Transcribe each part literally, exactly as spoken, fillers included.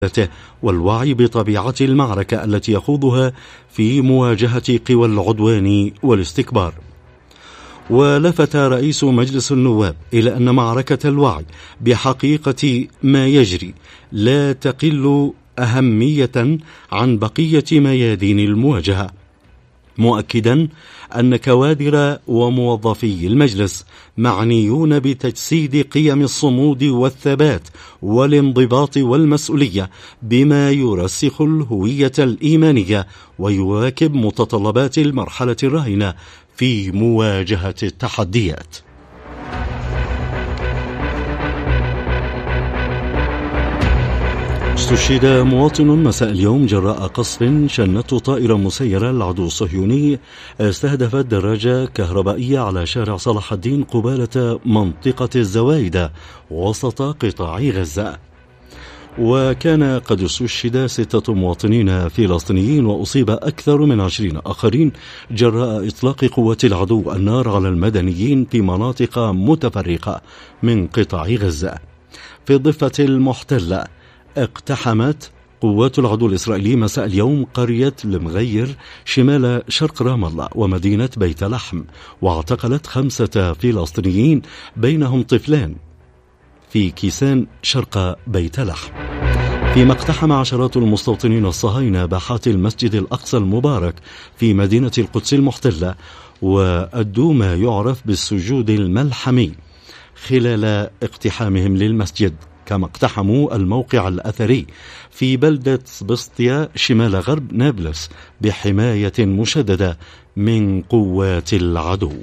والوعي بطبيعة المعركة التي يخوضها في مواجهة قوى العدوان والاستكبار. ولفت رئيس مجلس النواب إلى أن معركة الوعي بحقيقة ما يجري لا تقل أهمية عن بقية ميادين المواجهة، مؤكدا أن كوادر وموظفي المجلس معنيون بتجسيد قيم الصمود والثبات والانضباط والمسؤولية بما يرسخ الهوية الإيمانية ويواكب متطلبات المرحلة الراهنة في مواجهة التحديات. استشهد مواطن مساء اليوم جراء قصف شنته طائرة مسيرة للعدو الصهيوني استهدفت دراجة كهربائية على شارع صلاح الدين قبالة منطقة الزوايدة وسط قطاع غزة. وكان قد استشهد ستة مواطنين فلسطينيين وأصيب أكثر من عشرين آخرين جراء إطلاق قوات العدو النار على المدنيين في مناطق متفرقة من قطاع غزة. في الضفة المحتلة اقتحمت قوات العدو الإسرائيلي مساء اليوم قرية المغير شمال شرق رام الله ومدينة بيت لحم، واعتقلت خمسة فلسطينيين بينهم طفلان في كيسان شرق بيت لحم، فيما اقتحم عشرات المستوطنين الصهاينة باحات المسجد الأقصى المبارك في مدينة القدس المحتلة، وأدوا ما يعرف بالسجود الملحمي خلال اقتحامهم للمسجد. كما اقتحموا الموقع الأثري في بلدة سبسطيا شمال غرب نابلس بحماية مشددة من قوات العدو.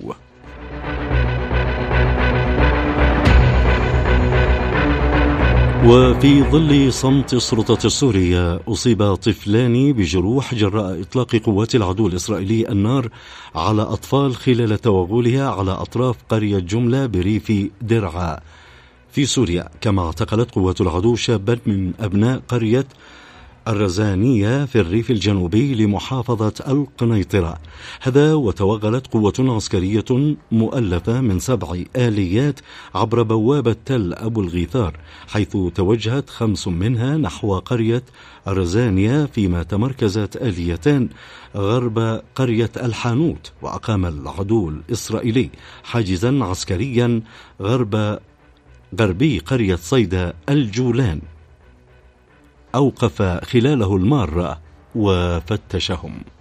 وفي ظل صمت السلطة السورية أصيب طفلان بجروح جراء إطلاق قوات العدو الإسرائيلي النار على أطفال خلال توغلها على أطراف قرية جملة بريف درعا في سوريا. كما اعتقلت قوات العدو شابا من أبناء قرية الرزانية في الريف الجنوبي لمحافظة القنيطرة. هذا وتوغلت قوة عسكرية مؤلفة من سبع آليات عبر بوابة تل أبو الغيثار، حيث توجهت خمس منها نحو قرية الرزانية، فيما تمركزت آليتان غرب قرية الحانوت. وأقام العدو الإسرائيلي حاجزا عسكريا غرب غربي قرية صيدا الجولان أوقف خلاله المارة وفتشهم.